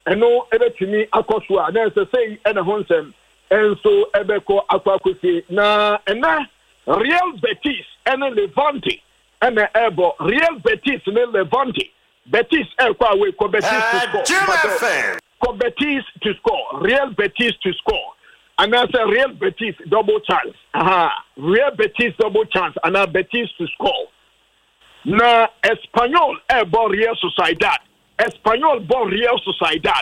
ɛno ɛbɛtumi akɔ so a na ɛsɛ sɛ ɛna ho nsɛm ɛnso ɛbɛkɔ akɔakɔsie na ɛna Real Betis ɛne Levante ɛna ɛbɔ Real Betis ne Levante Betis ɛkɔ away kɔ Betis to score kɔ Betis to score Real Betis to score and that's a Real Betis double chance Real Betis double chance and a Betis to score na Espanyol ɛbɔ Real Sociedad Espanyol bɔ Real Sociedad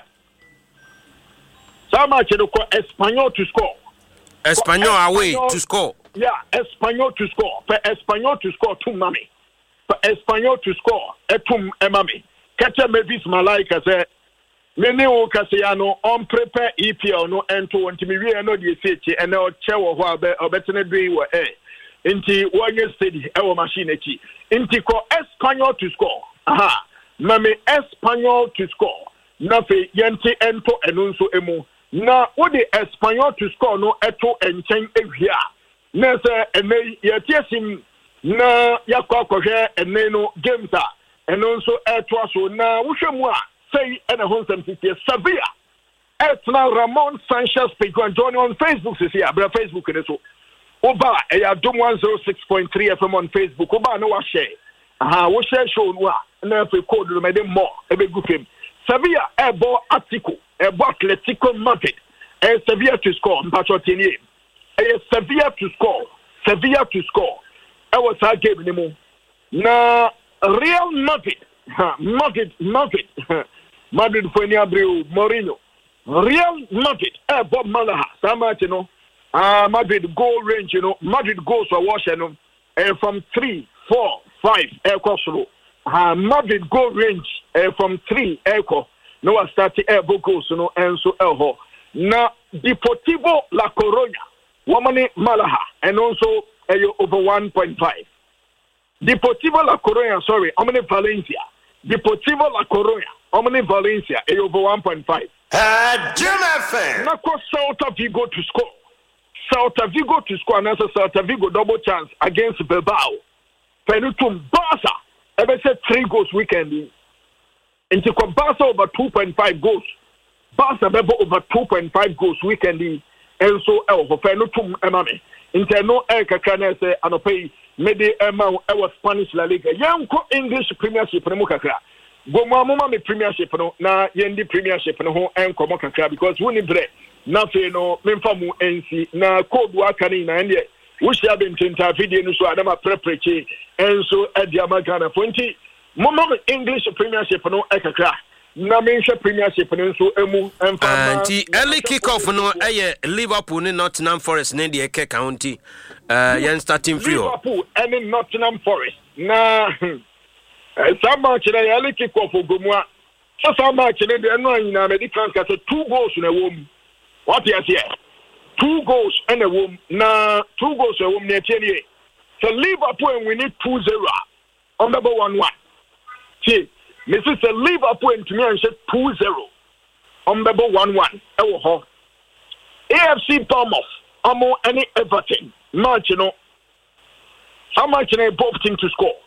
Sama Chedoko Espanyol to score. Espanyol away to score. Yeah, Espanyol to score. For Espanyol to score, two mami. For Espanyol to score, two mami. Catcher Mavis Malaika said, Mene o Cassiano on prepare EPL no ento want me we no the city and now chair or better be were inti 1 year steady our machine echi. Inti ko Espanyol to score. Aha. Mame Espanyol to score. Nafe yente ento enunso emu. Na wo de Espanyol to score no eto enchen ehia na se ene yetiesim na yakwa kohwe ene no games a eno nso eto aso na wo hwemu a sei ene ho nsem titie Sevilla etna Ramon Sanchez Piguan join on Facebook sisi abra Facebook ne so oba eya dom 106.3 FM on Facebook oba no wa share wo share show no a na fe code no me dem more ebe gu fem Sevilla ebo Atiko ebo Atletico Madrid Sevilla to score mpachotini Sevilla to score e was a game anymore na Real Madrid Madrid for ni Abreu Mourinho Real Madrid ebo Malaha sama no Madrid goal range Madrid goals for wash from 3 4 5 crossroad Madrid goal range from 3 echo no was starting air goals no and so elho na Deportivo La Coruña womani Malaha and also over 1.5 Deportivo La Coruña sorry omni Valencia Deportivo La Coruña omni Valencia over 1.5 Jim FM na ko Celta Vigo to score and also Celta Vigo double chance against Bilbao Penutum Barca ever said 3 goals weekend into Barca over 2.5 goals Barca over 2.5 goals weekend and so for Penutum Emame interno kakana say anopay mede ema e Spanish La Liga yanko English Premiership no kakra gomo amoma me Premiership no na yendi Premiership no ho enkomo kakra because woni bre na fe no memfa mu NC na code waka ni na ende wo shia bententa video no so adama prepreche enso ediama Ghana fonti mama English Premiership no ekakra na menhwe Premiership no so emu emfa anti early kick off no Liverpool ni Nottingham Forest ne de eke county yen starting free Liverpool and Nottingham Forest na some match na early kick off ogomua some match na de no anyina medical ka 2 goals na wom what you say 2 goals and a wom na 2 goals a wom na tienie so Liverpool and we need 2-0 on number 1-1 see Mrs. Liverpool and to me and said 2-0 on number 1-1 ewo ho AFC Bournemouth amo any Everton match how much na both team to score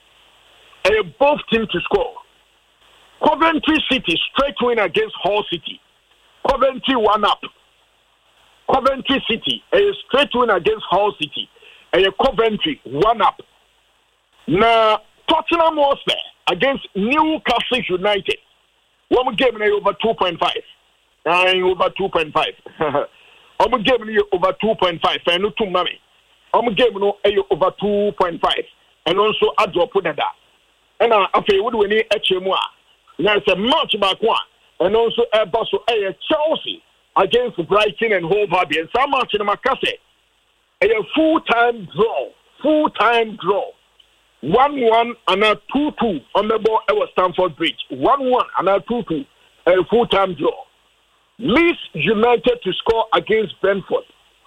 Coventry City straight win against Hull City Coventry 1-up Coventry City a straight win against Hull City a Coventry 1-up na Tottenham Hotspur against Newcastle United one game na over 2.5 over 2.5 one game na over 2.5 and no too many one game no over 2.5 and also a drop on that and after we need HMA there's a match back one and also a Basel Chelsea against Brighton and Hove Albion and some match in Makase a full-time draw 1-1 and a 2-2 on the ball at Stamford Bridge 1-1 and a 2-2 a full-time draw Leeds United to score against Brentford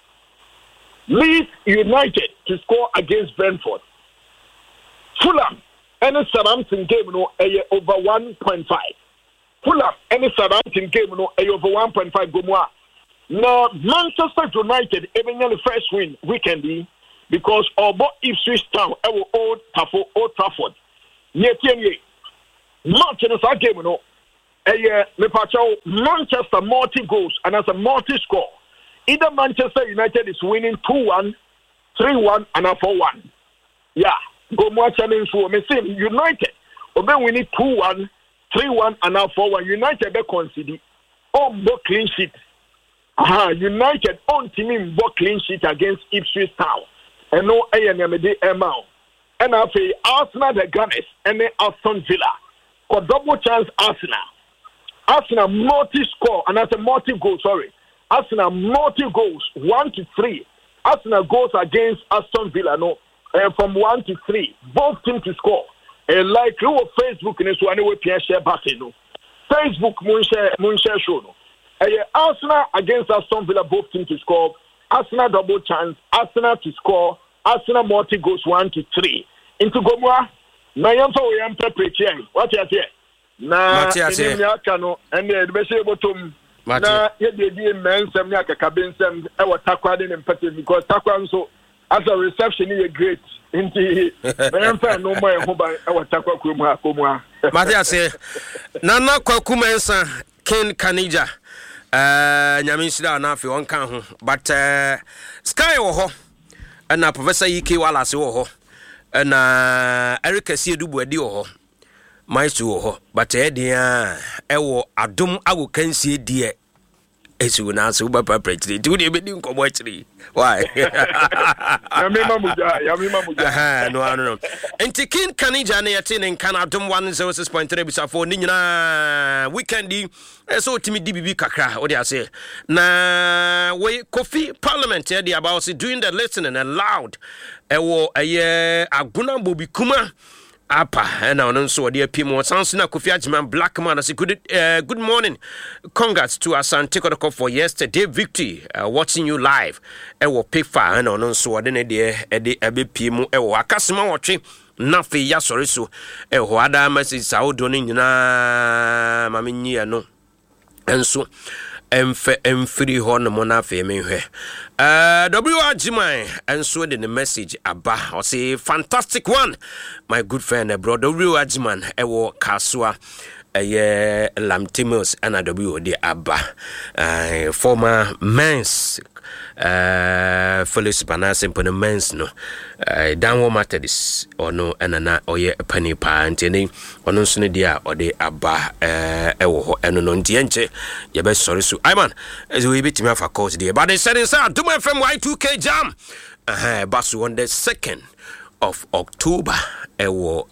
Fulham any Southampton game no over 1.5 Fulham any Southampton game no over 1.5 gomoa now Manchester United even the first win weekend because Obo Ipswich Town Old Trafford near TNA match in the game no Manchester multi goals and as a multi score. Either Manchester United is winning 2-1, 3-1, and 4-1. Yeah, go more challenge for me. Same United. Obe winning 2-1, 3-1, and 4-1. United be conceded on both clean sheet. United on team both clean sheet against Ipswich Town. And no ANMD amount. And I say Arsenal the Gunners and then Aston Villa. For double chance Arsenal multi-score and that's a multi-goal, Arsenal multi-goals 1-3. Arsenal goes against Aston Villa from 1-3. Both teams to score. Like you Facebook in this one we share button. Facebook Moonshare show. Arsenal against Aston Villa, both teams to score. Arsenal double chance, Arsenal to score, Arsenal multi-goals 1-3. Into Gomwa, na yamfa we yampe preaching. What you say? Na ini miaka no ene debese botom na ye dey mensem ni akakabensem e wo takwa de empathy because takwa nso as a reception is great inti yamfa no mo e ho ba e wo takwa kumu akomu Mate say nana kwaku mensa Ken Kanija nyaminsida na afi won kan ho but Sky wo ho na Professor EK Wallace wo ho na Eric Asiedu Adi wo ho Maestro wo ho but dia ewo adom ago kansie die esu na so ba president do dey be nkomo achiri why ya mi mamuja no enti King Kanija na yete ne kan adom 106.3 bisafo ni nyina weekendi so timi DBB kakra what dey say na we Kofi Parliament here dey about doing the listening aloud ewo aguna bobi kuma apa and on so dear Pimo Sansina Kofi Ajiman Black Man as good morning. Congrats to Asante Kotoko for yesterday victory. Watching you live. Ewo Pifa and on so then dear Eddie Ebe Pimo Ewo Akasima watching Nafi Yasoriso Ewo Ada message Sao Donin na Mamini no and so free horn mona fame WR Jimai and so the message Abba or say fantastic one my good friend brother WR Jiman ewo Kasua Lamtimos and WD Abba former men's Felix Panas and Men's no downward Methodist or no and oye penny pa antini or no sooner dear or the Abba ewo and non diente your best sorry so I man as we beat me for course dear but they said inside do my friend Y2K jam basu on the 2nd of October ewo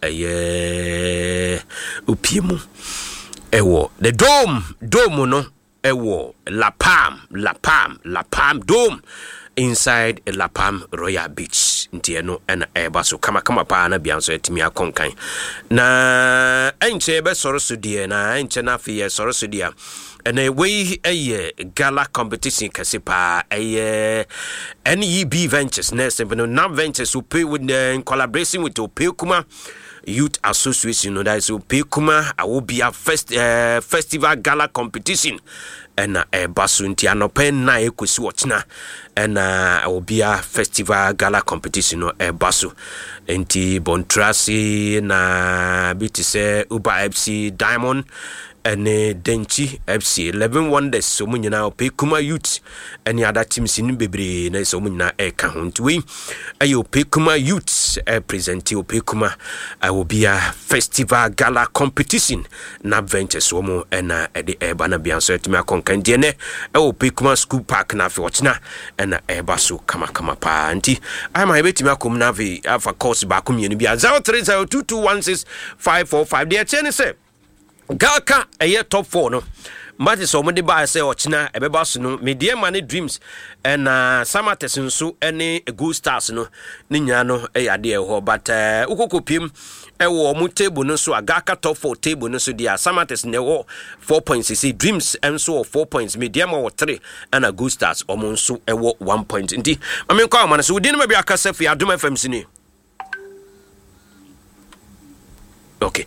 upiemu ewo the dome no ewo La Palm Dome inside La Palm Royal Beach ntieno na eba so kama pa na bia so etimi akonkan na enche be soroso die na enche na fe soroso dia and we gala competition kasipa NEB Ventures next no ventures who pay with in collaboration with Opekuma Youth Association that is Opekuma will be a festival gala competition and basunti anopen na ekusi watchna and will be a festival gala competition no basu enti Bontrasi na bitise Uba FC Diamond and Denchi FC 11 Wonders so munyina Opekuma Youth any other teams in bebre na so munyina account we ayo Opekuma Youth present Opekuma will be a festival gala competition na ventures so mo and the bana bianso etimi akonkan de ne Opekuma School Park na fe watchna and baso kama pa anti I ma betimi akom na ve afa course ba kom yenu bia 0302216545 de chene say Galka top 4 no Mati so mo de ba say ochina ebeba so no media man dreams and Samates nso any good stars no ni nya no ade ho but ukokopiem ewo mo table no so Galka top 4 table no so dia Samates ne wo 4.6 dreams enso 4 points media ma 3 and a good stars omo nso ewo 1 point ndi mame kwa man so wodi no ma bi akasa fi Adom FM sini Okay.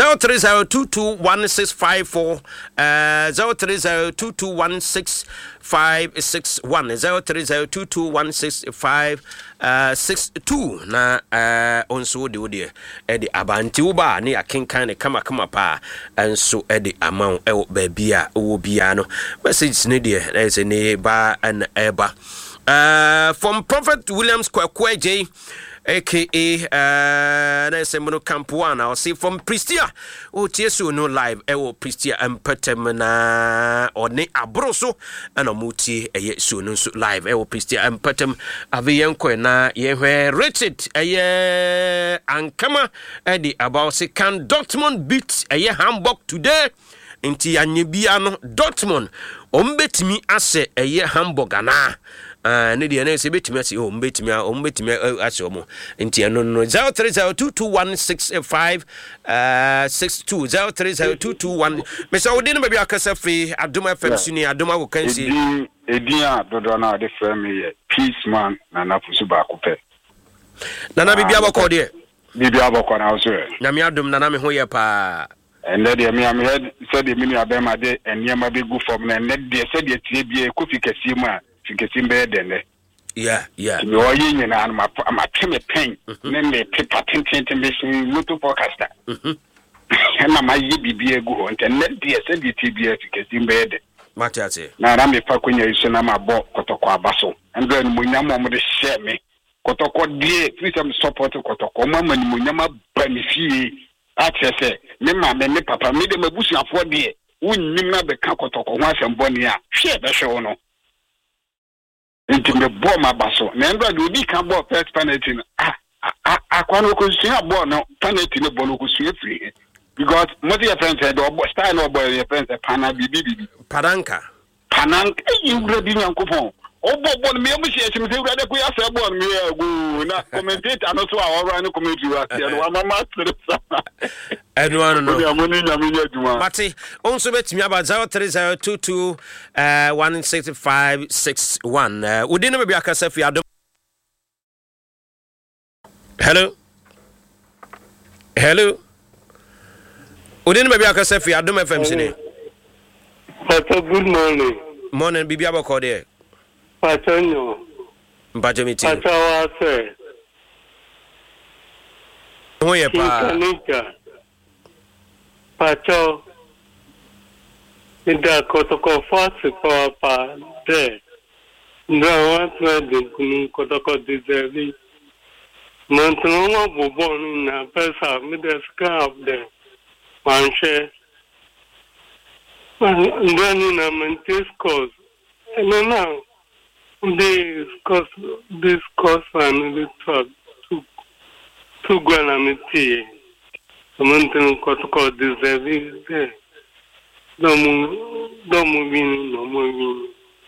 030221654 03022165661 03022165662 na onso de wode e abanti wo ba ne akenkan ne kama pa enso e de amount e wo ba bia wo bia no message ne de e ne ba an eba from Prophet Williams Kwakwaje aka Nasemono Campuana or see from Pristia o tiesu no live ewo Pristia empatem na one abroso and omuti eye so no live ewo Pristia empatem aviyenko na yehwe Richard eye ankama edi about say can Dortmund beat eye Hamburg today inti anyebia no Dortmund ombetimi ase eye Hamburg ana ne dia na se betimi ase o mbetimi ase omo nti eno no 0302216562 030221 mesa wodi no ba bia kasa fi Adoma FM suni Adoma wo kansi edia dodo na de frame ye peace man na nafusu ba ko pe na bibia bako de bibia bako na so na mi adom na me ho ye pa ende de me head said the mini abema de eniema be go from na ende de said the tie bia kofi kesi mu a Fikesimbe dene. Yeah. Me oyi nyina na ma tweme pen ne me paper tintin machine moto forecaster. Na ma yi bibie gu ho nte ne de se de tibia Fikesimbe de. Matiate. Na ra me fa kwanya iso na ma bo kotoko abaso. Ndo ni munyama mo de share me. Kotoko die please am support kotoko mama ni munyama banifie. Atese me ma me papa me de mabusu afo de. Wunnim na be ka kotoko ho asemboni a. Hwe be hwe no. Into the bomb abaso. Nendo do di kan bo first penalty. Akwano ko sia bo no penalty no bo no ko sia free. Because most your friends said or style no boy your friends pana bibi. Pananka you ready nyankopon. Obo me mu share chim se urade ko ya se bo me agu na commentator no so a ora no commentary wa se no mama stresa. Anyone no. Mati, also betimi about 0302216561. We didn't be akasa fi Adom. Hello. We didn't be akasa fi Adom FM sini. Good morning. Morning bibi abako there. Patonyo. Mpacho miti. Patawa se. Oye pa. Pacho, inda kotoko fasi pa de. Nda watu de kunu kotoko deservi. Mantuno buboni na pesa mideska of de manche. Nda ni na mentis cause. No. This cause and the talk to Guanamiti. Mountain Kotoko deserving there. No moving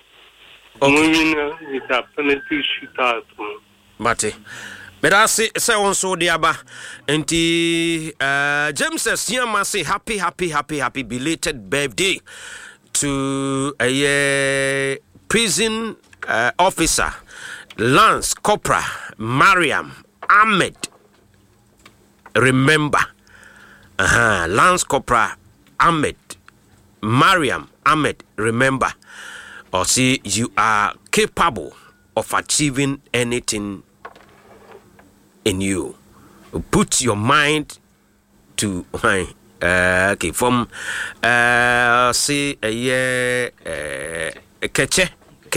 with a penalty shoot out. Mate. But I say so diaba enti James says say happy belated birthday to a prison officer Lance Corporal Mariam Ahmed. Remember Lance Corporal Ahmed Mariam Ahmed, remember or see you are capable of achieving anything in you. Put your mind to okay from see keche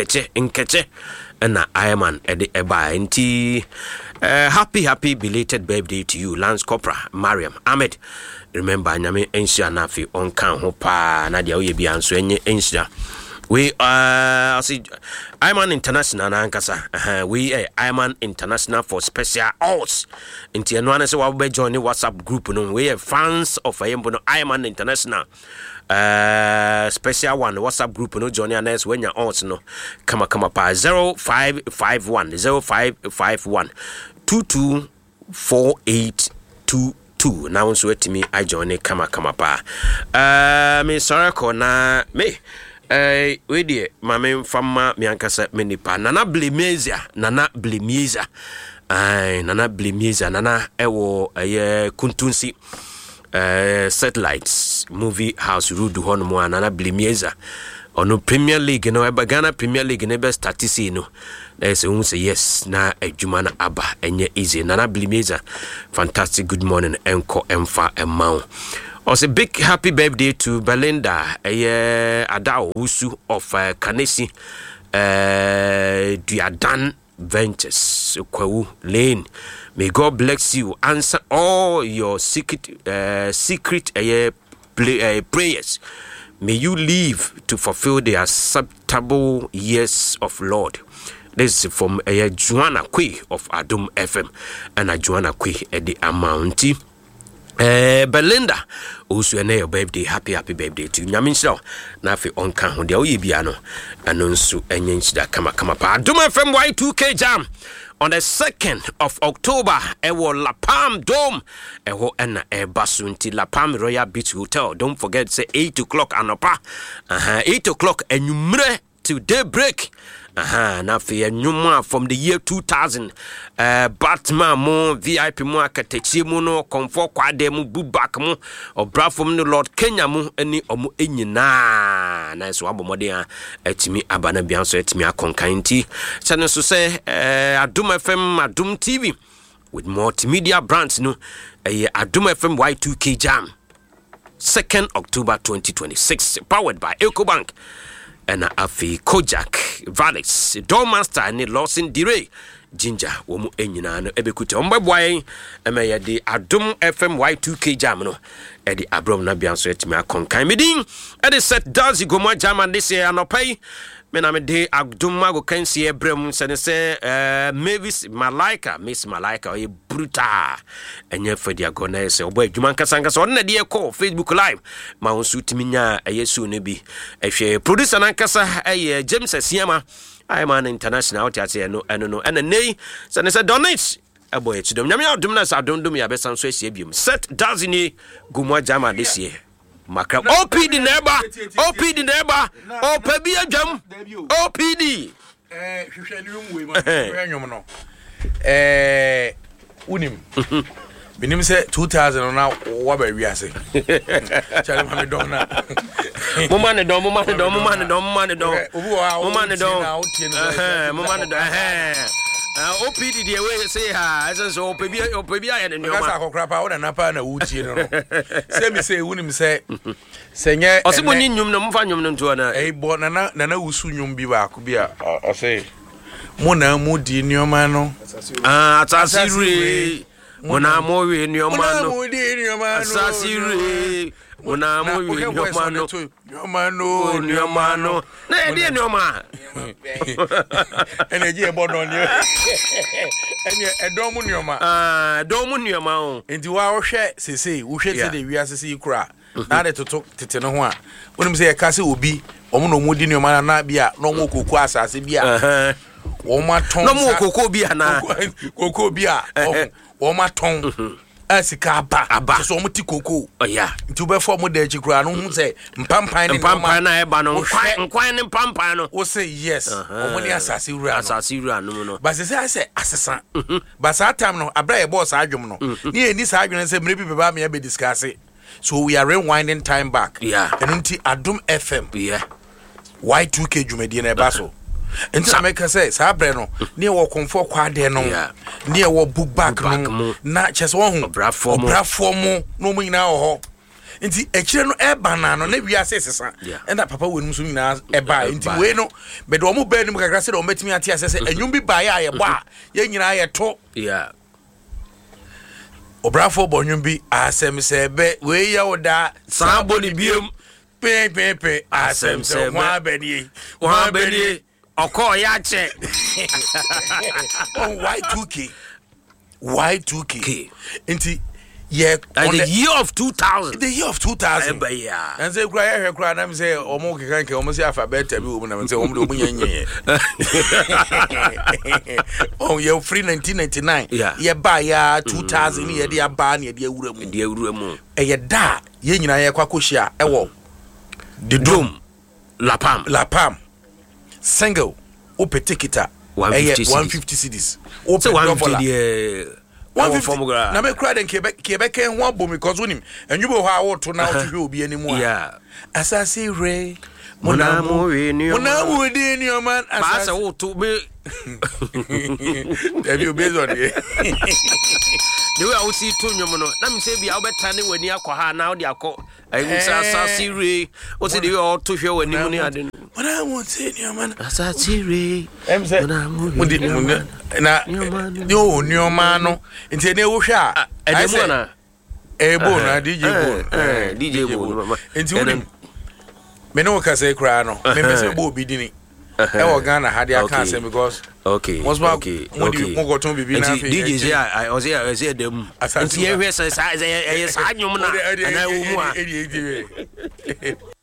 and I am an eba happy belated birthday to you, Lance Corporal Mariam Ahmed. Remember nyame ensia na fi onkan ho pa na dia we bi anso enye ensia. We see Iman International na ankasa we Iman International for special odds. Inti eno ane se wa be join the WhatsApp group no we fans of Ayembo no Iman International special one WhatsApp group no join anes when your odds no kama pa 0551 224822 now so at me I join kama pa me sorry ko na me we die mame fama mi ankasa menipa nana blemezia nana ewo kuntunsi Satellites movie house road hɔ no mu Nana Blimieza ono Premier League no Ghana Premier League ne be start see no na say who say yes na adwuma na aba enye easy Nana Blimieza fantastic good morning enko emfa emma also big happy birthday to Belinda Ada Owusu of Kanesi Duadan Ventures Kwawu Lane. May God bless you. Answer all your secret prayers. May you live to fulfill the acceptable years of Lord. This is from Joanna Kwe of Adum FM and Joanna Kwe at the Amounty. Belinda also your birthday, happy birthday to Nyaminshaw. Na fe onka ho de oyebia no ano nso enyenchida kama pa Adum FM Y2K jam on the 2nd of October ewo La Palm Dome ewo ena basunti La Palm Royal Beach Hotel. Don't forget say 8 o'clock anopa 8 o'clock enumre to daybreak. Na fe nyuma from the year 2000 Batman mo VIP mo akatechi mo no comfort kwade mo bubak mo obra from the Lord Kenya mo ani omo enyina na so abomode atimi abana bia so atimi akonkanti channel so say Adum FM Adum TV with multimedia brands no Adum FM Y2K jam 2nd October 2026 powered by EcoBank and afi Kojak Valix Dormaster and Lawson Dire Ginger womu enyina no ebekute ombeboy emeye de Adum FM Y2K jam no e de abrom na bia so etimi akonkan medin e de set does igomwa jam and this year anopai me na me de Adum mago kansi ebrem se Mavis Malaika Miss Malaika o brutal enye fadi agona se obo adwuma nkasa so na de call Facebook live ma wonsu timinya eyesu no bi ehwe producer na nkasa James Asiama I am an international out here no and a nay say donate a boy to them nyame adum na sa don dum ya besan so asie biom set dazini gumwa jama this year makra OPD neighbor OPD adwam OPD hwehwe ni mu we ma hwanyom no unim binim say 2000 na wa ba wiase chale ma me don na Mumane don OPD the way say ha so OPD aye ne nyoma ka kokra pa wo na pa na wutie no say me say wunim say senye o se munyi nyum no mfa nyum no nto na bo na wusu nyum bi ba ko bi a o say mo na mu di nyoma no atasire mo na mo we nyoma no asasire Una mo nyomano na die nyoma energy e bodo ni enye edomu nyoma domu nyoma o enti wa wo hwe sese wo hwe se de wiase se ikura na de toto tete no ho a wonim se e ka se obi omo no mudi nyoma na bia no mo koku asase bia wo ma ton no mo koku bia na koku bia wo ma ton asika aba so mo ti koko nti be for mo da chi kura no hu se mpampan na eba no nkwan ne mpampan no wo say yes omo ni asase wura no no ba se asesa ba sa time no abra e boss adwom no ni eni sa adwom se mre bi beba me be discuss so we are rewinding time back and nti Adum FM Y2K dwumadi na eba so enti America say sabre no ne wo konfo kwade no ne wo book back no na chese wo hu obrafo mo no mo nyina ho enti ekire no eba na no na wi asesesa enda papa wonum so nyina eba enti we no be do mo ba nim kakra se do metimi ate asese enwum bi ba ya ye ba ye nyina ye to obrafo bonwum bi asem se be we ya oda sambo ni biem pe asem se wa beni Oko ya che on Y2K enti yeah on the year of 2000 and say cry na me say omo kekanke omo say alphabet bi omo na me say omo do munyenye oh you free 1999 yeah ba ya 2000 ye dia ba na ye dia wura mu ye da ye nyina ye kwakohia ewo the dome La Palm single open ticket 150 cedis open 150 150 na me cry den kebeke ho abom because wonim enwubo ho awoto na wohwe obi animu a asase re monamu de ni o man asase woto me Debi obezo de the way I would see to nwom no na me say bia obeta ne wani akwa na odi akọ asase re o se de o to hwe wani mu ni ade no monamu de ni o man asase re monamu de na yo nyoma no nti ne wo hwe a edemu na ebo na DJ Bo nti wo me no ka say kra no me pese bo obi dini e wo Ghana ha dia kan say because okay mo go ton bibi na fe DJ I was here dem nti e hwe say sa nyom na na wo mu a